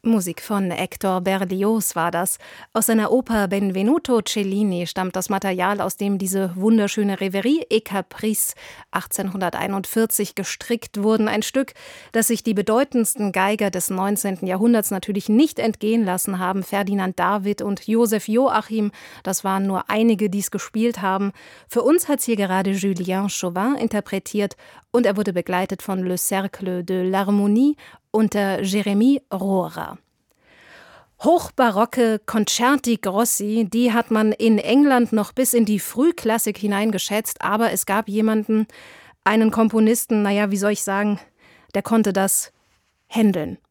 Musik von Hector Berlioz war das. Aus seiner Oper Benvenuto Cellini stammt das Material, aus dem diese wunderschöne Reverie et Caprice 1841 gestrickt wurden. Ein Stück, das sich die bedeutendsten Geiger des 19. Jahrhunderts natürlich nicht entgehen lassen haben. Ferdinand David und Joseph Joachim, das waren nur einige, die es gespielt haben. Für uns hat es hier gerade Julien Chauvin interpretiert und er wurde begleitet von Le Cercle de l'Harmonie unter Jérémie Rohrer. Hochbarocke Concerti Grossi, die hat man in England noch bis in die Frühklassik hineingeschätzt, aber es gab jemanden, einen Komponisten, wie soll ich sagen, der konnte das händeln.